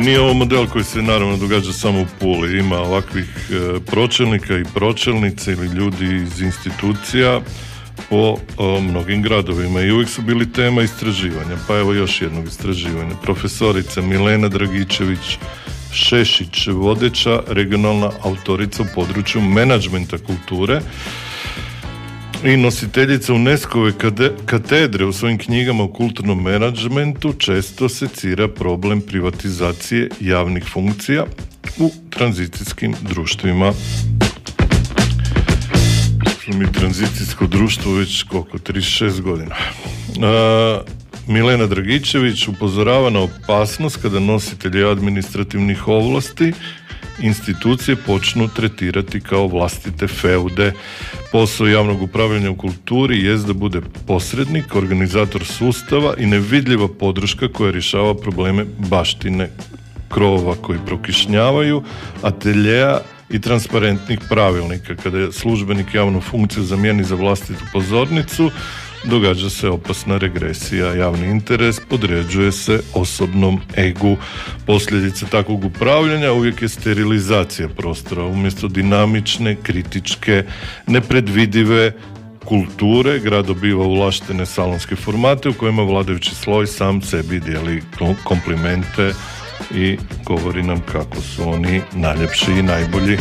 nije ovo model koji se naravno događa samo u Puli. Ima ovakvih pročelnika i pročelnice ili ljudi iz institucija po mnogim gradovima i uvijek su bili tema istraživanja. Pa evo još jednog istraživanja. Profesorica Milena Dragičević Šešić, vodeća regionalna autorica u području menadžmenta kulture i nositeljica UNESCO-ve katedre u svojim knjigama o kulturnom menadžmentu, često secira problem privatizacije javnih funkcija u tranzicijskim društvima. Mi tranzicijsko društvo već 36 godina. Milena Dragičević upozorava na opasnost kada nositelji administrativnih ovlasti institucije počnu tretirati kao vlastite feude. Posao javnog upravljanja u kulturi jest da bude posrednik, organizator sustava i nevidljiva podrška koja rješava probleme baštine, krovova koji prokišnjavaju, ateljeja i transparentnih pravilnika. Kada je službenik javnu funkciju zamijeni za vlastitu pozornicu, događa se opasna regresija. Javni interes podređuje se osobnom egu. Posljedica takvog upravljanja uvijek je sterilizacija prostora. Umjesto dinamične, kritičke, nepredvidive kulture, grad dobiva ulaštene salonske formate u kojima vladajući sloj sam sebi dijeli komplimente i govori nam kako su oni najljepši i najbolji.